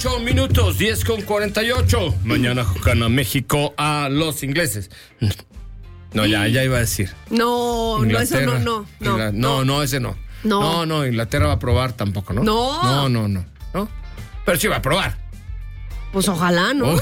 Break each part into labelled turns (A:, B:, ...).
A: 48 minutos, 10:48. Mañana gana México a los ingleses. No, ya iba a decir.
B: No,
A: Inglaterra.
B: No, eso
A: No, ese no. No, Inglaterra va a probar tampoco, ¿no? No. Pero sí va a probar.
B: Pues ojalá, ¿no?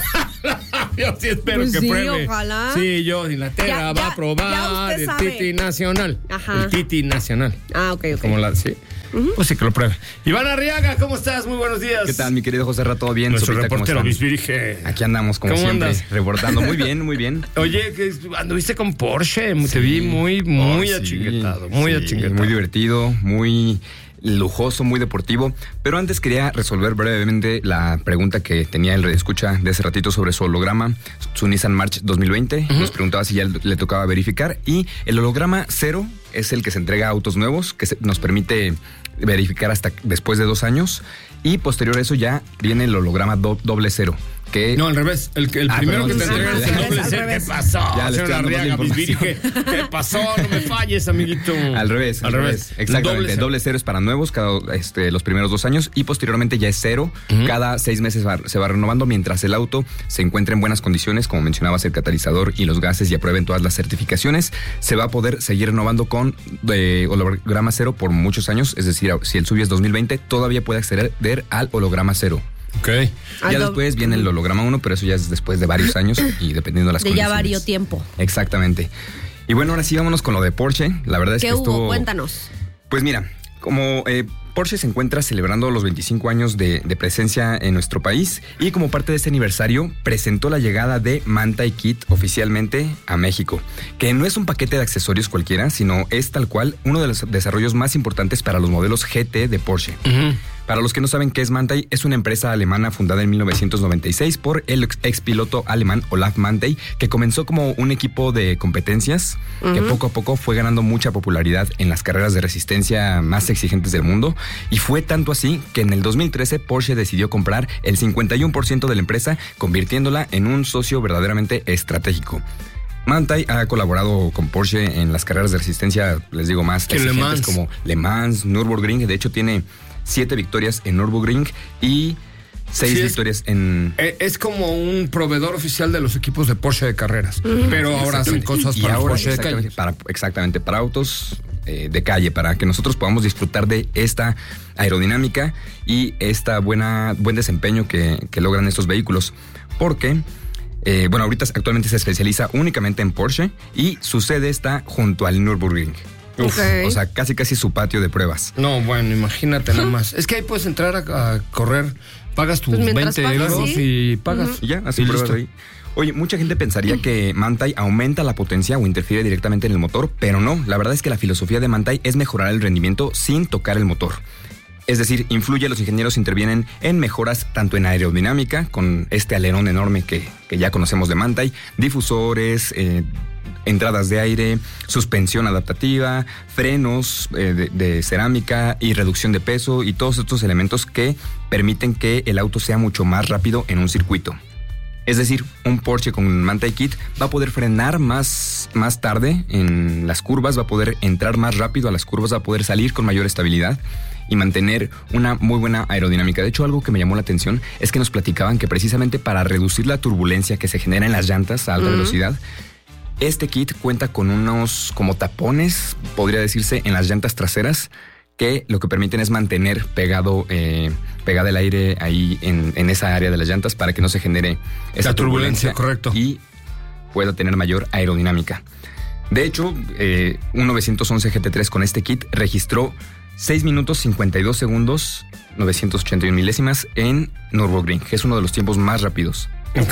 A: Yo sí espero
B: pues
A: que
B: sí,
A: pruebe.
B: Ojalá.
A: Sí, Inglaterra va a probar el Titi Nacional.
B: Ajá.
A: El Titi Nacional.
B: Ok.
A: Como sí. Uh-huh. Pues sí que lo pruebe. Iván Arriaga, ¿cómo estás? Muy buenos días.
C: ¿Qué tal, mi querido José Ra? ¿Todo bien?
A: Nuestro reportero Bisbirige.
C: Aquí andamos, como siempre, andas? Reportando. Muy bien, muy bien.
A: Oye, anduviste con Porsche. Te vi muy achinguetado. Muy achinguetado.
C: Muy divertido, muy lujoso, muy deportivo. Pero antes quería resolver brevemente la pregunta que tenía el redescucha de hace ratito sobre su holograma, su Nissan March 2020. Uh-huh. Nos preguntaba si ya le tocaba verificar. Y el holograma 0 es el que se entrega a autos nuevos, que nos permite verificar hasta después de 2 años. Y posterior a eso ya viene el holograma doble 0.
A: No, al revés. El primero que te entregan es el doble 0. ¿Qué pasó?
C: Ya le estoy dando
A: Arriaga, ¿qué pasó? No me falles, amiguito.
C: Al revés. Exactamente. El doble 0 es para nuevos, los primeros 2 años, y posteriormente ya es 0. Uh-huh. Cada 6 meses se va renovando mientras el auto se encuentre en buenas condiciones, como mencionabas, el catalizador y los gases, y aprueben todas las certificaciones. Se va a poder seguir renovando con holograma 0 por muchos años. Es decir, si el suyo es 2020, todavía puede acceder al holograma 0.
A: Ok.
C: Ya después viene el holograma 1, pero eso ya es después de varios años y dependiendo de las condiciones.
B: Ya varios tiempo.
C: Exactamente. Y bueno, ahora sí vámonos con lo de Porsche. La verdad es que estuvo...
B: Cuéntanos.
C: Pues mira, como Porsche se encuentra celebrando los 25 años de presencia en nuestro país, y como parte de este aniversario presentó la llegada de Manthey Kit oficialmente a México, que no es un paquete de accesorios cualquiera, sino es tal cual uno de los desarrollos más importantes para los modelos GT de Porsche. Uh-huh. Para los que no saben qué es Manthey, es una empresa alemana fundada en 1996 por el expiloto alemán Olaf Manthey, que comenzó como un equipo de competencias, uh-huh, que poco a poco fue ganando mucha popularidad en las carreras de resistencia más exigentes del mundo, y fue tanto así que en el 2013 Porsche decidió comprar el 51% de la empresa, convirtiéndola en un socio verdaderamente estratégico. Manthey ha colaborado con Porsche en las carreras de resistencia, les digo, más exigentes como Le Mans, Nürburgring. De hecho, tiene 7 victorias en Nürburgring y 6 victorias en...
A: Es como un proveedor oficial de los equipos de Porsche de carreras, pero ahora hacen cosas para Porsche de calle.
C: Exactamente, para autos de calle, para que nosotros podamos disfrutar de esta aerodinámica y esta buen desempeño que logran estos vehículos. Porque... ahorita actualmente se especializa únicamente en Porsche y su sede está junto al Nürburgring.
B: Okay.
C: O sea, casi su patio de pruebas.
A: No, bueno, imagínate nada más. Es que ahí puedes entrar a correr, pagas tus 20 euros y pagas.
C: Uh-huh. Y ya, así pruebas ahí. Oye, mucha gente pensaría que Manthey aumenta la potencia o interfiere directamente en el motor, pero no. La verdad es que la filosofía de Manthey es mejorar el rendimiento sin tocar el motor. Es decir, los ingenieros intervienen en mejoras tanto en aerodinámica, con este alerón enorme que ya conocemos de Manthey, difusores, entradas de aire, suspensión adaptativa, frenos de cerámica y reducción de peso, y todos estos elementos que permiten que el auto sea mucho más rápido en un circuito. Es decir, un Porsche con Manthey Kit va a poder frenar más tarde en las curvas, va a poder entrar más rápido a las curvas, va a poder salir con mayor estabilidad y mantener una muy buena aerodinámica. De hecho, algo que me llamó la atención es que nos platicaban que precisamente para reducir la turbulencia que se genera en las llantas a alta velocidad, este kit cuenta con unos como tapones, podría decirse, en las llantas traseras, que lo que permiten es mantener pegada el aire ahí en esa área de las llantas para que no se genere esa turbulencia,
A: correcto,
C: y pueda tener mayor aerodinámica. De hecho, un 911 GT3 con este kit registró 6 minutos 52 segundos 981 milésimas en Nürburgring, que es uno de los tiempos más rápidos.
A: Ok.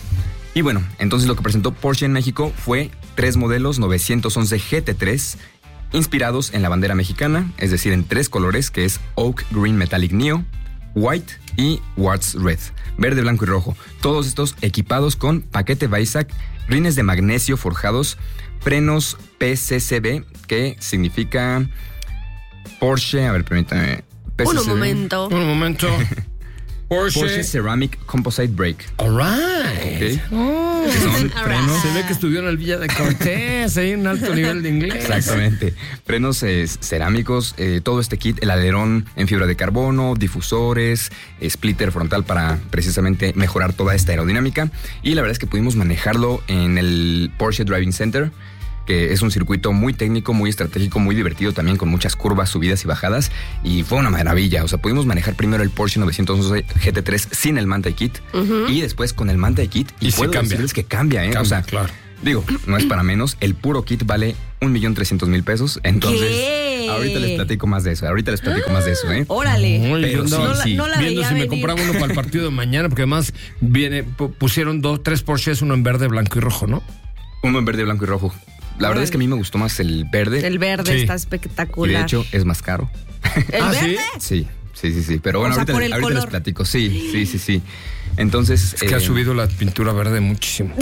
C: Y bueno, entonces lo que presentó Porsche en México fue 3 modelos 911 GT3 inspirados en la bandera mexicana, es decir, en 3 colores, que es Oak Green Metallic Neo, White y Quartz Red, verde, blanco y rojo. Todos estos equipados con paquete Weissach, rines de magnesio forjados, frenos PCCB, que significa Porsche, a ver, permítame.
B: Un momento.
C: Porsche Ceramic Composite Brake.
A: All right.
C: Ok. Que son frenos.
A: Se ve que estudió en el Villa de Cortés, hay un alto nivel de inglés.
C: Exactamente. Frenos cerámicos, todo este kit, el alerón en fibra de carbono, difusores, splitter frontal para precisamente mejorar toda esta aerodinámica. Y la verdad es que pudimos manejarlo en el Porsche Driving Center, que es un circuito muy técnico, muy estratégico, muy divertido también, con muchas curvas, subidas y bajadas, y fue una maravilla. O sea, pudimos manejar primero el Porsche 911 GT3 sin el Manthey Kit, y después con el Manthey Kit, y puedo decirles que cambia, ¿eh?
A: Cambia,
C: o sea,
A: claro.
C: Digo, no es para menos, el puro kit vale 1,300,000 pesos, entonces
B: ¿Qué?
C: ahorita les platico más de eso, ¿eh?
B: Órale.
A: Pero
C: sí.
B: No la
A: viendo
B: veía
A: si me
B: venir.
A: compraba uno para el partido de mañana, porque además pusieron 3 Porsches, uno en verde, blanco y rojo, ¿no?
C: Uno en verde, blanco y rojo. La verdad es que a mí me gustó más el verde.
B: El verde
A: Sí.
B: está
C: Y
B: espectacular.
C: de hecho es más caro.
B: ¿El
A: ¿Ah,
B: verde?
A: sí?
C: Sí. Pero bueno,
B: O sea,
C: ahorita,
B: por el
C: ahorita les
B: color.
C: platico. Sí. Entonces.
A: Es que ha subido la pintura verde muchísimo.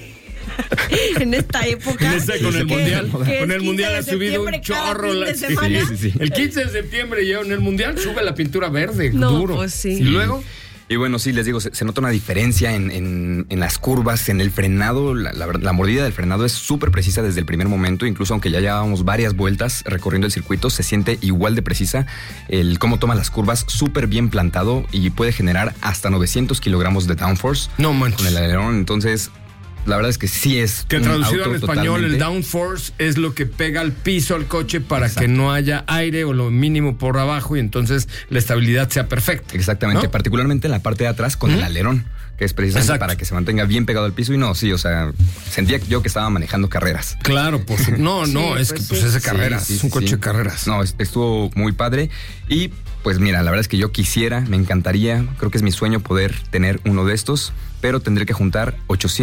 B: En esta época.
A: Con el
B: que-
A: mundial.
B: que
A: Con
B: es
A: el
B: 15
A: mundial
B: de
A: ha subido un
B: septiembre cada
A: chorro.
B: fin de semana.
C: Sí.
A: El 15 de septiembre ya en el mundial sube la pintura verde,
B: No,
A: duro.
B: pues sí.
A: Y luego,
C: Y bueno, sí, les digo, se nota una diferencia en las curvas, en el frenado. La mordida del frenado es súper precisa desde el primer momento. Incluso aunque ya llevábamos varias vueltas recorriendo el circuito, se siente igual de precisa. El cómo toma las curvas, súper bien plantado, y puede generar hasta 900 kilogramos de downforce
A: no manches.
C: con el alerón. Entonces, la verdad es que sí es
A: Que
C: un
A: traducido
C: auto
A: al español,
C: totalmente-
A: el downforce es lo que pega al piso al coche para que no haya aire o lo mínimo por abajo y entonces la estabilidad sea perfecta.
C: Exactamente,
A: ¿no?
C: particularmente en la parte de atrás con el alerón, que es precisamente
A: Exacto.
C: para que se mantenga bien pegado al piso. Y no, sí, o sea, sentía yo que estaba manejando carreras.
A: Claro, no, es que
B: pues
A: pues
B: sí.
A: es de carreras,
C: Sí,
A: es un coche
C: sí.
A: de carreras.
C: No, estuvo muy padre. Y pues mira, la verdad es que yo quisiera, me encantaría, creo que es mi sueño poder tener uno de estos, pero tendré que juntar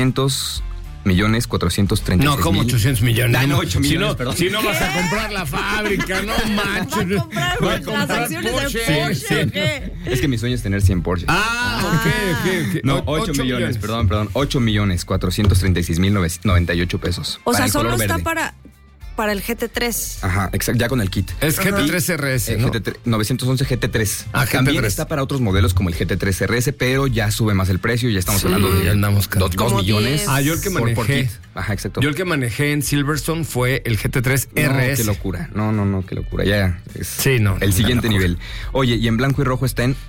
C: 800,436,000.
A: No, ¿cómo 800 millones?
C: Ah, no, 8 millones, perdón.
A: Si no vas a comprar la fábrica, no manches.
B: ¿Va a comprar las acciones del Porsche o qué?
C: Es que mi sueño es tener 100 Porsche.
A: Ok.
C: No, 8 millones, perdón. 8,436,098 pesos.
B: O
C: Para
B: sea,
C: el
B: solo
C: color
B: está
C: verde.
B: para el GT3.
C: Ajá, exacto, ya con el kit.
A: Es GT3 RS, ¿no?
C: GT3, 911 GT3.
A: Ah,
C: También
A: GT3.
C: está para otros modelos como el GT3 RS, pero ya sube más el precio. Ya estamos hablando de
A: ya andamos caro.
C: 2
B: Como
C: millones.
B: 10.
A: Yo el que
C: por
A: manejé.
C: kit. Ajá, exacto.
A: Yo el que manejé en Silverstone fue el GT3
C: No,
A: RS.
C: qué locura. No, qué locura. Ya es
A: Sí, no,
C: el
A: una
C: siguiente
A: locura.
C: nivel. Oye, y en blanco y rojo está en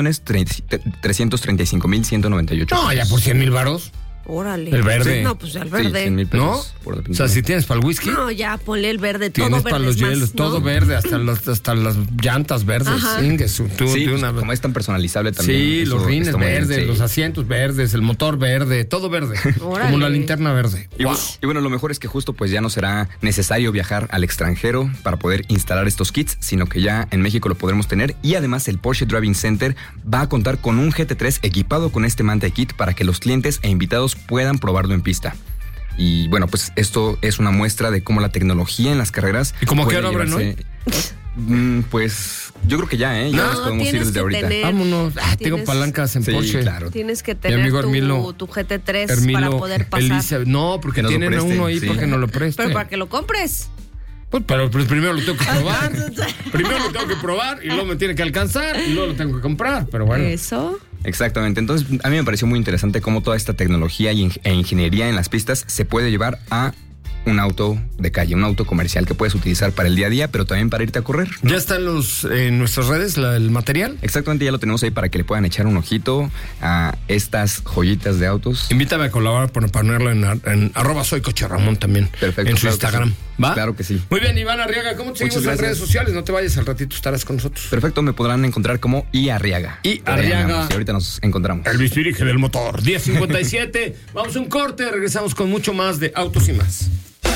C: 8,335,198.
A: No, ya por 100,000 varos.
B: Órale.
A: El verde.
B: No, pues el
C: Sí,
B: verde.
C: 100,000
A: ¿No?
C: pesos por la
A: O
C: pintura.
A: sea, si tienes para el whisky,
B: No, ya ponle el verde, todo
A: tienes
B: verde.
A: para los
B: es más,
A: hielos,
B: ¿no?
A: todo verde, hasta las llantas verdes.
B: Ajá.
A: Tú
C: Sí,
A: de
C: pues,
A: una
C: como es tan personalizable también.
A: Sí,
C: eso
A: los rines
C: está muy bien,
A: verdes,
C: sí.
A: los asientos verdes, el motor verde, todo verde.
B: Órale.
A: Como la linterna verde.
C: Y,
A: Wow.
C: y bueno, lo mejor es que justo pues ya no será necesario viajar al extranjero para poder instalar estos kits, sino que ya en México lo podremos tener. Y además el Porsche Driving Center va a contar con un GT3 equipado con este Manthey Kit para que los clientes e invitados puedan probarlo en pista. Y bueno, pues esto es una muestra de cómo la tecnología en las carreras...
A: ¿Y cómo que
C: puede
A: ahora abren
C: llevarse- Pues yo creo que ya, ¿eh? Ya
B: No,
C: nos podemos ir
B: tienes
C: desde
B: que
C: ahorita.
B: tener-
A: Vámonos. Tengo
B: Tienes-
A: palancas en
C: Sí,
A: Porsche.
C: claro.
B: Tienes que
A: Mi
B: tener
A: amigo Hermilo-
B: tu GT3 para poder pasar.
A: Elizabeth. No, porque
C: Que nos lo
A: tienen a
C: preste,
A: uno ahí
C: sí.
A: para que nos lo preste.
B: Pero para que lo compres.
A: Pero primero lo tengo que probar. Primero lo tengo que probar y luego me tiene que alcanzar y luego lo tengo que comprar. Pero bueno.
B: Eso.
C: Exactamente. Entonces, a mí me pareció muy interesante cómo toda esta tecnología e ingeniería en las pistas se puede llevar a un auto de calle, un auto comercial que puedes utilizar para el día a día, pero también para irte a correr.
A: Ya está en nuestras redes el material.
C: Exactamente, ya lo tenemos ahí para que le puedan echar un ojito a estas joyitas de autos.
A: Invítame a colaborar para ponerlo en @soycocherramón también.
C: Perfecto,
A: En su
C: claro que
A: Instagram.
C: sí.
A: ¿Va?
C: Claro que sí.
A: Muy bien, Iván Arriaga, ¿cómo te seguimos en
C: gracias.
A: redes sociales? No te vayas, al ratito estarás con nosotros.
C: Perfecto, me podrán encontrar como Arriaga.
A: Arriaga.
C: Y ahorita nos encontramos.
A: El bisbirige del motor, 10:57. Vamos a un corte, regresamos con mucho más de Autos y Más.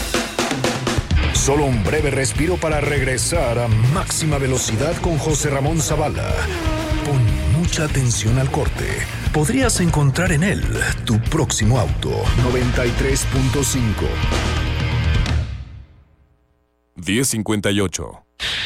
D: Solo un breve respiro para regresar a máxima velocidad con José Ramón Zavala. Pon mucha atención al corte. Podrías encontrar en él tu próximo auto. 93.5.
E: 10:58.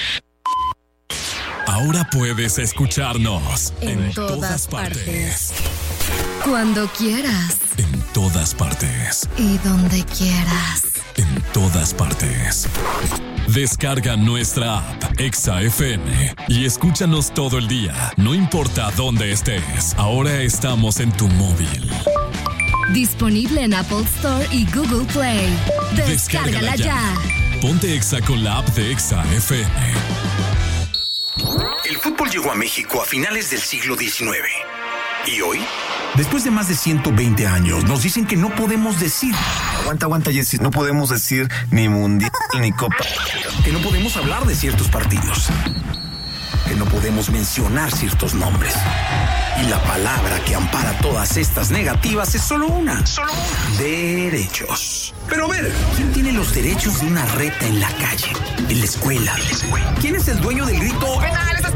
E: Ahora puedes escucharnos
F: En todas partes. Cuando quieras.
E: En todas partes.
F: Y donde quieras.
E: En todas partes. Descarga nuestra app Exa FM y escúchanos todo el día, no importa dónde estés. Ahora estamos en tu móvil.
F: Disponible en Apple Store y Google Play. Descárgala ya.
E: Ponte Exa con la app de Exa FM.
G: El fútbol llegó a México a finales del siglo XIX. ¿Y hoy? Después de más de 120 años, nos dicen que no podemos decir. Aguanta, Jessy. No podemos decir ni mundial ni copa. Que no podemos hablar de ciertos partidos. Que no podemos mencionar ciertos nombres. Y la palabra que ampara todas estas negativas es solo una. Derechos. Pero a ver, ¿quién tiene los derechos de una reta en la calle? En la escuela. ¿Quién es el dueño del grito?